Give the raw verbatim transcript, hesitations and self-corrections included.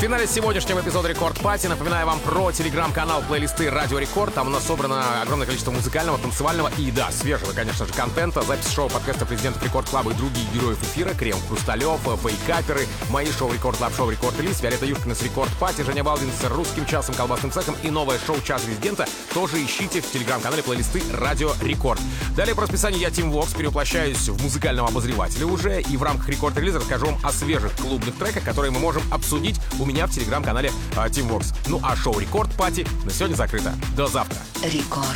финале сегодняшнего эпизода Рекорд Пати напоминаю вам про телеграм-канал плейлисты Радио Рекорд. Там у нас собрано огромное количество музыкального, танцевального и, да, свежего, конечно же, контента. Запись шоу подкаста президентов Рекорд Клаба и других героев эфира. Крем Хрусталев, фейкаперы, мои шоу Рекорд Клаб, шоу Рекорд Релиз, Виолетта Юшкина с Рекорд Пати, Женя Балдин с Русским часом, колбасным цехом и новое шоу Час Резидента тоже ищите в телеграм-канале плейлисты Радио Рекорд. Далее по расписанию я, Тим Вокс, перевоплощаюсь в музыкального обозревателя уже, и в рамках Рекорд Релиза расскажу вам о свежих клубных треках, которые мы можем обсудить у меня в телеграм-канале Team Works. Ну а шоу Рекорд Пати на сегодня закрыто. До завтра. Рекорд.